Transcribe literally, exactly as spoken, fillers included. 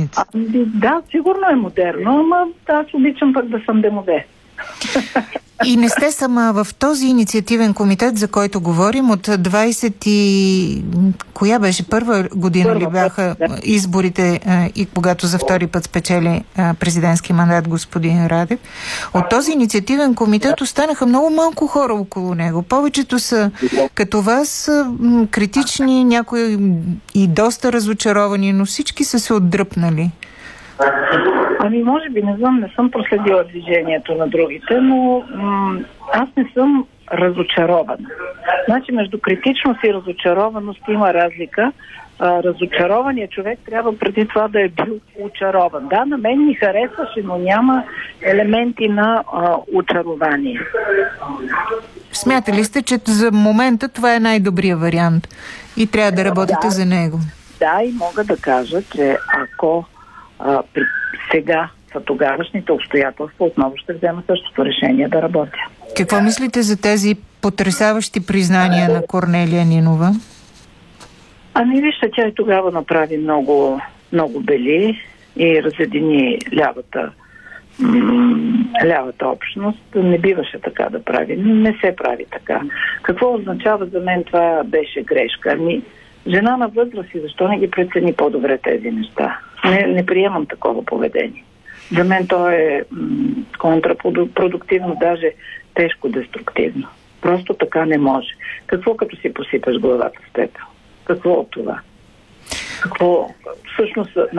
модерните. А, да, сигурно е модерно, ама аз обичам пък да съм демоде. И не сте сама в този инициативен комитет, за който говорим, от двайсет и... Коя беше? Първа година Първа, ли бяха да. изборите и когато за втори път спечели президентски мандат господин Радев? От този инициативен комитет останаха много малко хора около него. Повечето са като вас критични, някои и доста разочаровани, но всички са се отдръпнали. Ами, може би, не знам, не съм проследила движението на другите, но м- аз не съм разочарована. Значи, между критичност и разочарованост има разлика. А, разочарованият човек трябва преди това да е бил очарован. Да, на мен ми харесваше, но няма елементи на а, очарование. Смятали сте, че за момента това е най-добрият вариант и трябва да работите да, за него? Да, и мога да кажа, че ако а, при сега за тогавашните обстоятелства отново ще взема същото решение да работя. Какво мислите за тези потресаващи признания на Корнелия Нинова? Ами вижте, тя и тогава направи много, много бели и разедини лявата, м- лявата общност. Не биваше така да прави. Не се прави така. Какво означава за мен това беше грешка? Ами, жена на възраст и защо не ги прецени по-добре тези неща? Не, не приемам такова поведение. За мен то е м- контрапродуктивно, даже тежко деструктивно. Просто така не може. Какво като си посипаш главата с пепел? Какво от това? Какво всъщност